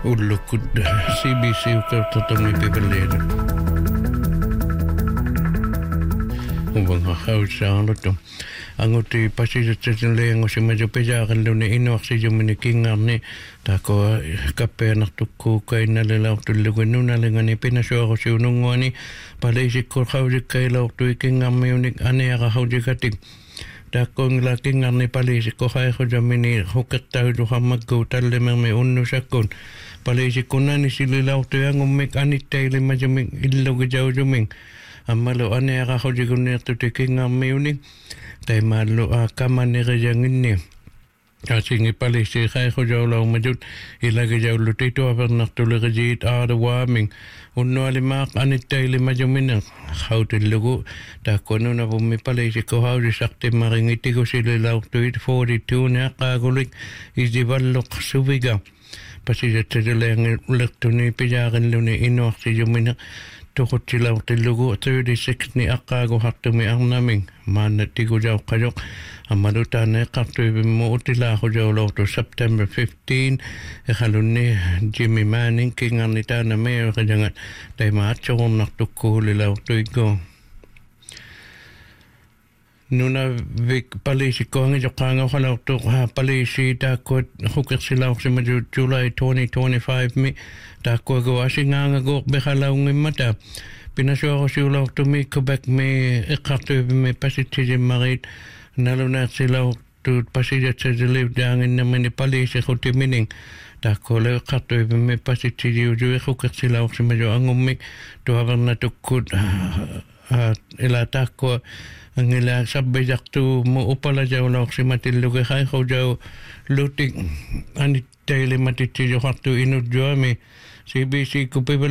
Ullukkud CBC ukautatomi pipeleedu. Ubanga hausaalutu. Anguti pasisatsatinleango simajupejaaqalluni inuaqsijumini kingarni taako kappeenartukku kainalilautullugannunalingani pinasuarusiununguani palisikkur hausikkailaurtui kingarmiunik aniaqahausikatik taakkoongila kingarni palisikko haihujamini hukattautuhammakku tallemermi unnusakkun palisikkunani sililautuyangummik anittailimajumik illugijaujumik ammalu aniaqahusikunniartuti kingarmiunik taimallu kamanirijanginni asingi palisi khaihujawlaumajut ilagijawlutituavernartuligijiit aadawaaming unnualimaaq anittailimajumina khautillugu taakkonunavummi palisikko hausisartimmaringitigusililautuit 42 neaqaagulik isivalluq suviga pasisatsatileengilertuni pijaaqilluni inuartijumina tuqutsilautillugu 36 ni aqqaaguhartumi arnaming maannattigujauqqajoq ammalutaanneeqqartuivimmu utilaaxujawlortu September 15 eqalunni Jimmy Manning kingarni taana meeqajangat taimaatsorunartukkuulilaurtuiggo nuna vik palisikkoangi joqqaangauqalaurtu palisi taakkut hukersilaursimaju July 2025 mi taakkuagu asingaangaguuq beqalaungimmata pinasuarusiulaurtumi Quebec mi eqqartuivimi pasitsijimmarit nalunaarsilaurtuut pasijatsasilivdaanginnamini palisiqutimining taakkuule eqqartuivimi pasitsiliuju hukersilaursimaju angummik tuavernatukkud ila taakkua angila sabbijartu mu upalajawlaorsimatillugi haihujau lutik anittailimatitsijoqartu inutjuami CBC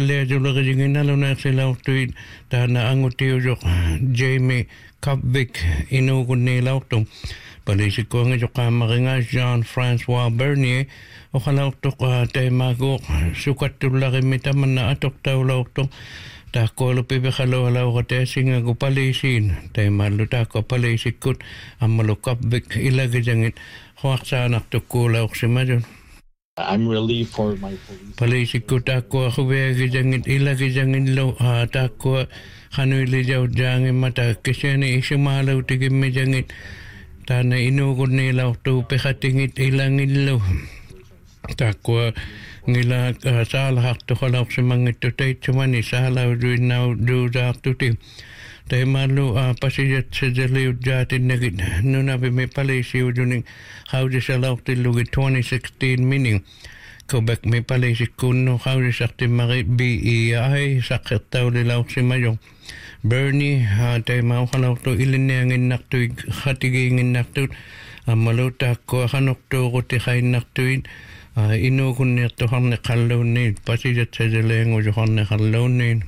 kupipelleajuleriginnalunaarsilaurtuit taana angutiujoq Jamie Kapvik inuugunniilaurtum palisikkuangijoqqaammaringa Jean-François Bernier oqalaurtuq taimaaguuq sukattullarimmi tamanna atoqtaulaurtuq taakkualu pipiqalualaurate singagu palisiin taimallu taakko palisikkut ammalu Kapvik ilagijangit huaqsaanartukkuulaursimajun I'm relieved for my police. Palisikku taakkua huviagijangit ilagijangillu taakkua hanuilijaujaangimmata kisiani isimaalautigimmijangit taana inuugunniilaurtu piqatingit ilangillu taakkua ngila saalahartuqalaursimangittu taitsumani saalauduinnauduusaartuti taimallu pasijatsajalliutjaatinnagit nunavimi palisiujuning hausisalaurtillugit 2016 mining Quebec mi palisikkunnu hausisartimmari BEI saqqertaulilaursimajong Bernie taimauqalaurtu ilinnianginnartuik khatigiinginnartut ammalu taakkua hanortuuruti qainnartuit inuukunniartuqarni qalluunniit pasijatsajaleengujuqarni qalluunniit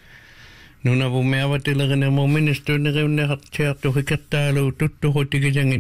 nunavummiavatileginermu ministeriunneqartiartu hikattaalu tuttuqutigijangit